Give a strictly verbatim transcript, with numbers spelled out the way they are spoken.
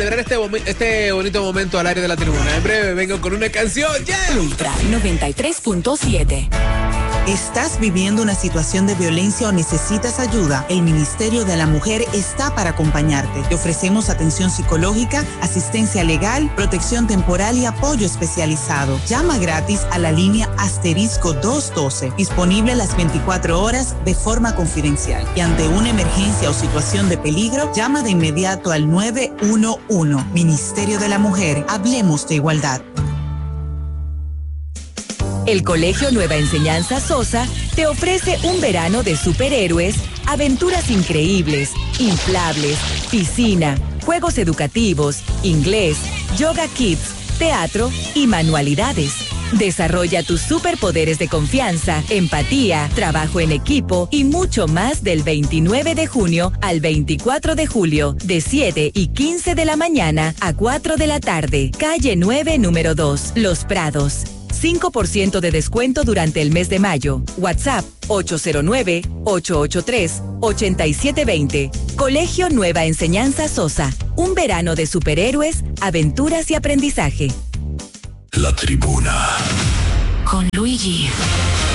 celebrar este, momen- este bonito momento al aire de la tribuna. En breve vengo con una canción. ¡Yeah! Ultra noventa y tres punto siete. ¿Estás viviendo una situación de violencia o necesitas ayuda? El Ministerio de la Mujer está para acompañarte. Te ofrecemos atención psicológica, asistencia legal, protección temporal y apoyo especializado. Llama gratis a la línea asterisco doscientos doce, disponible las veinticuatro horas de forma confidencial. Y ante una emergencia o situación de peligro, llama de inmediato al nueve uno uno. Ministerio de la Mujer, hablemos de igualdad. El Colegio Nueva Enseñanza Sosa te ofrece un verano de superhéroes, aventuras increíbles, inflables, piscina, juegos educativos, inglés, yoga kids, teatro y manualidades. Desarrolla tus superpoderes de confianza, empatía, trabajo en equipo y mucho más del veintinueve de junio al veinticuatro de julio, de siete y quince de la mañana a cuatro de la tarde. Calle nueve, número dos, Los Prados. cinco por ciento de descuento durante el mes de mayo. WhatsApp ocho cero nueve, ocho ocho tres, ocho siete dos cero. Colegio Nueva Enseñanza Sosa. Un verano de superhéroes, aventuras y aprendizaje. La tribuna. Con Luigi.